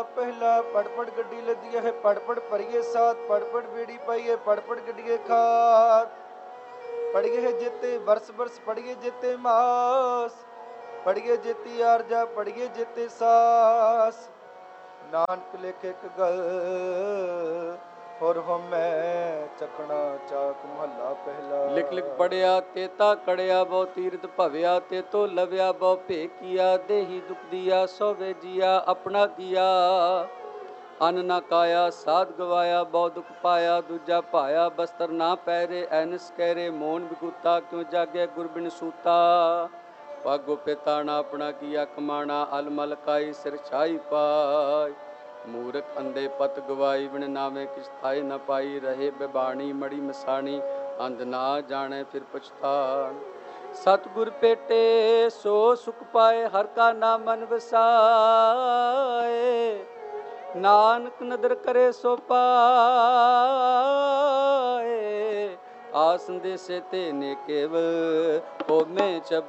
ਪਹਿਲਾ ਪੜ ਪੜ ਗੱਡੀ ਲੱਦੀ ਹੈ, ਪੜ ਪੜ ਭਰੀਏ ਸਾਥ, ਪੜ ਪੜ ਬੇੜੀ ਪਾਈਏ, ਪੜ ਪੜ ਗੱਡੀਏ ਖਾਤ। ਪੜੀਏ ਜਿੱਤੇ ਬਰਸ ਬਰਸ, ਪੜੀਏ ਜਿੱਤੇ ਮਾਸ, ਪੜੀਏ ਜਿੱਤੀ ਆਰਜਾ, ਪੜੀਏ ਜਿੱਤੇ ਸਾਸ। ਨਾਨਕ ਲਿਖ ਇੱਕ ਗੱਲ ਹੋਰ ਹਮੈ ਚੱਕਣਾ ਚਾਕ ਮਹੱਲਾ ਪਹਿਲਾ। ਲਿਖ ਲਿਖ ਪੜਿਆ ਤੇਤਾ ਕੜਿਆ, ਬਹੁ ਤੀਰਥ ਭਵਿਆ ਤੇ ਤੋ ਲਵਿਆ, ਬਹੁ ਭੇ ਕੀਆ ਦੇਹੀ ਦੁਖ ਦੀਆ, ਸੋਵੇ ਜੀਆ ਆਪਣਾ ਕੀਆ। ਅਨ ਨਾ ਕਾਇਆ ਸਾਧ ਗਵਾਇਆ, ਬਹੁ ਦੁਖ ਪਾਇਆ ਦੂਜਾ ਭਾਇਆ। ਬਸਤਰ ਨਾ ਪਹਿਰੇ ਐਨਸ ਕਹਿਰੇ, ਮੋਨ ਬਿਗੂਤਾ ਕਿਉ ਜਾਗੇ ਗੁਰ ਬਿਨ ਸੂਤਾ। ਭਾਗੋ ਪਿਤਾ ਨਾ ਆਪਣਾ ਕੀਆ ਕਮਾਣਾ, ਅਲਮਲ ਕਾਈ ਸਿਰ ਛਾਈ ਪਾਈ। ਮੂਰਖ ਅੰਧੇ ਪਤ ਗਵਾਈ, ਬਿਨ ਨਾਵੇਂ ਕਿਛ ਥਾਈ ਨ ਪਾਈ। ਰਹੇ ਬਿਬਾਣੀ ਮੜੀ ਮਸਾਣੀ, ਅੰਧ ਨਾ ਜਾਣੇ ਫਿਰ ਪਛਤਾਣ। ਸਤਿਗੁਰ ਭੇਟੇ ਸੋ ਸੁਖ ਪਾਏ, ਹਰ ਕਾ ਨਾਮ ਮਨ ਵਸਾਏ। ਨਾਨਕ ਨਦਰ ਕਰੇ ਸੋ ਪਾਏ, ਆਸ ਦੇਸੇ ਤੇ ਨੇ ਕੇਵਲ ਹੋਮੇ ਚਬ